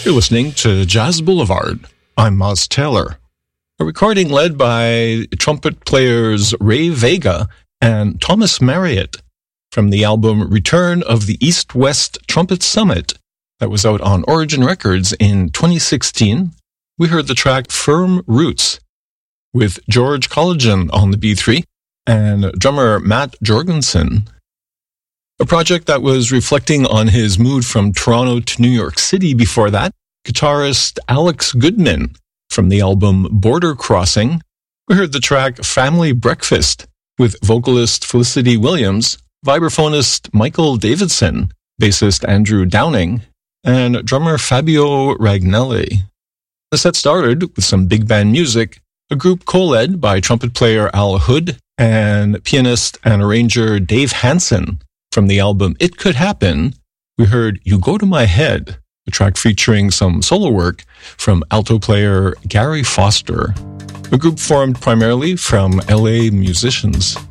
You're listening to Jazz Boulevard. I'm Moz Taylor. A recording led by trumpet players Ray Vega and Thomas Marriott from the album Return of the East-West Trumpet Summit that was out on Origin Records in 2016. We heard the track Firm Roots with George Colligan on the B3 and drummer Matt Jorgensen. A project that was reflecting on his move from Toronto to New York City before that. Guitarist Alex Goodman from the album Border Crossing. We heard the track Family Breakfast with vocalist Felicity Williams, vibraphonist Michael Davidson, bassist Andrew Downing, and drummer Fabio Ragnelli. The set started with some big band music, a group co-led by trumpet player Al Hood and pianist and arranger Dave Hansen. From the album It Could Happen, we heard You Go to My Head, a track featuring some solo work from alto player Gary Foster, a group formed primarily from LA musicians.